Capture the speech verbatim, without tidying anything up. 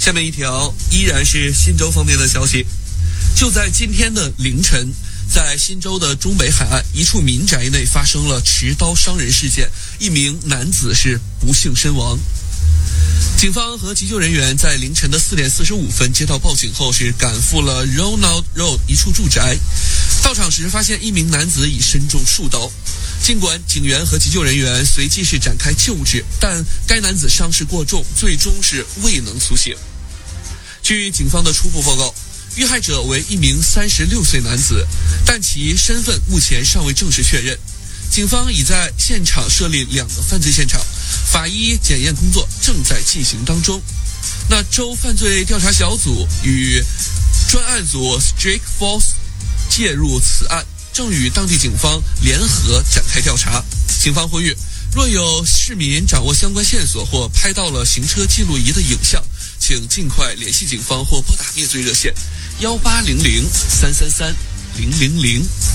下面一条依然是新州方面的消息，就在今天的凌晨，在新州的中北海岸一处民宅内发生了持刀伤人事件，一名男子是不幸身亡。警方和急救人员在凌晨的四点四十五分接到报警后，是赶赴了 Ronald Road 一处住宅。到场时发现一名男子已身中数刀。尽管警员和急救人员随即是展开救治，但该男子伤势过重，最终是未能苏醒。据警方的初步报告，遇害者为一名三十六岁男子，但其身份目前尚未正式确认。警方已在现场设立两个犯罪现场，法医检验工作正在进行当中。那州犯罪调查小组与专案组 Strike Force 介入此案，正与当地警方联合展开调查。警方呼吁，若有市民掌握相关线索或拍到了行车记录仪的影像，请尽快联系警方或拨打灭罪热线幺八零零三三三零零零。